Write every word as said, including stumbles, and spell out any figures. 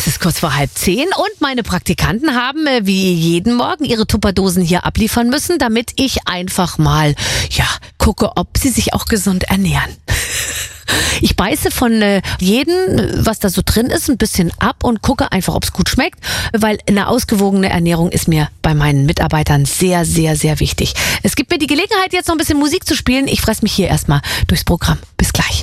Es ist kurz vor halb zehn und meine Praktikanten haben äh, wie jeden Morgen ihre Tupperdosen hier abliefern müssen, damit ich einfach mal, ja, gucke, ob sie sich auch gesund ernähren. Ich beiße von äh, jedem, was da so drin ist, ein bisschen ab und gucke einfach, ob es gut schmeckt, weil eine ausgewogene Ernährung ist mir bei meinen Mitarbeitern sehr, sehr, sehr wichtig. Es gibt mir die Gelegenheit, jetzt noch ein bisschen Musik zu spielen. Ich fresse mich hier erstmal durchs Programm. Bis gleich.